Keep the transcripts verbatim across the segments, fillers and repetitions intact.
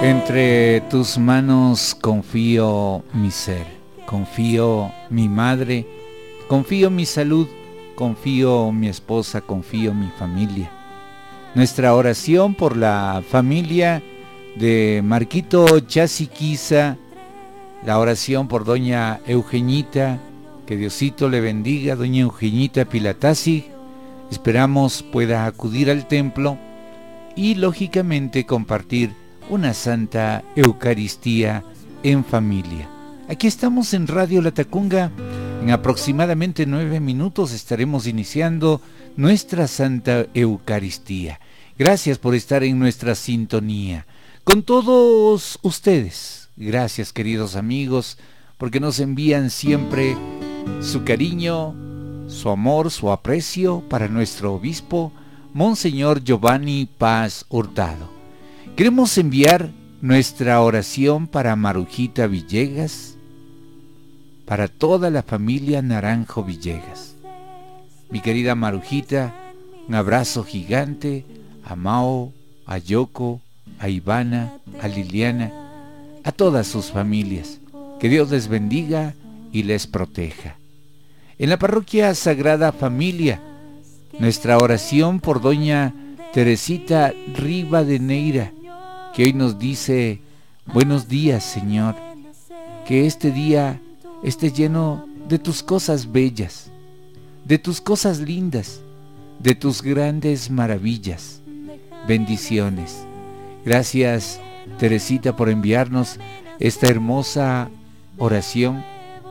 Entre tus manos confío mi ser, confío mi madre, confío mi salud, confío mi esposa, confío mi familia. Nuestra oración por la familia de Marquito Chasiquiza, la oración por doña Eugenita, que Diosito le bendiga, doña Eugenita Pilatasi. Esperamos pueda acudir al templo y lógicamente compartir una Santa Eucaristía en familia. Aquí estamos en Radio Latacunga. En aproximadamente nueve minutos estaremos iniciando nuestra Santa Eucaristía. Gracias por estar en nuestra sintonía. Con todos ustedes, gracias queridos amigos, porque nos envían siempre su cariño, su amor, su aprecio para nuestro obispo, Monseñor Giovanni Paz Hurtado. Queremos enviar nuestra oración para Marujita Villegas, para toda la familia Naranjo Villegas. Mi querida Marujita, un abrazo gigante a Mao, a Yoko, a Ivana, a Liliana, a todas sus familias. Que Dios les bendiga y les proteja. En la parroquia Sagrada Familia, nuestra oración por doña Teresita Rivadeneira, que hoy nos dice: buenos días, Señor, que este día esté lleno de tus cosas bellas, de tus cosas lindas, de tus grandes maravillas. Bendiciones. Gracias, Teresita, por enviarnos esta hermosa oración.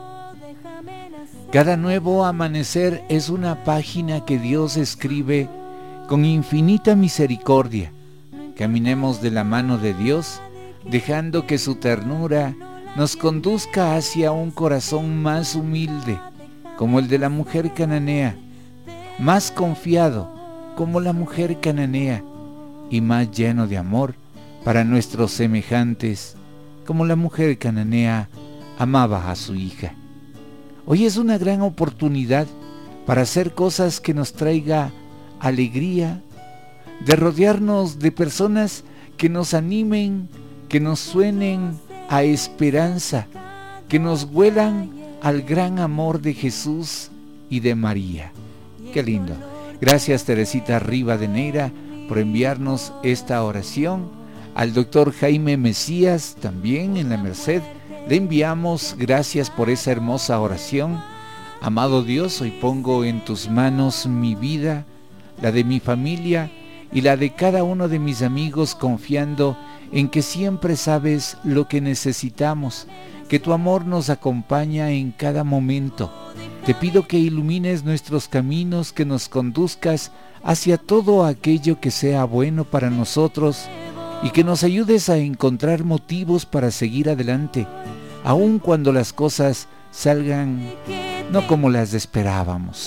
Cada nuevo amanecer es una página que Dios escribe con infinita misericordia. Caminemos de la mano de Dios, dejando que su ternura nos conduzca hacia un corazón más humilde, como el de la mujer cananea, más confiado, como la mujer cananea, y más lleno de amor para nuestros semejantes, como la mujer cananea amaba a su hija. Hoy es una gran oportunidad para hacer cosas que nos traiga alegría, de rodearnos de personas que nos animen, que nos suenen a esperanza, que nos huelan al gran amor de Jesús y de María. Qué lindo. Gracias, Teresita Rivadeneira, por enviarnos esta oración. Al doctor Jaime Mesías, también en la Merced, le enviamos gracias por esa hermosa oración. Amado Dios, hoy pongo en tus manos mi vida, la de mi familia y la de cada uno de mis amigos, confiando en que siempre sabes lo que necesitamos, que tu amor nos acompaña en cada momento. Te pido que ilumines nuestros caminos, que nos conduzcas hacia todo aquello que sea bueno para nosotros y que nos ayudes a encontrar motivos para seguir adelante, aun cuando las cosas salgan no como las esperábamos.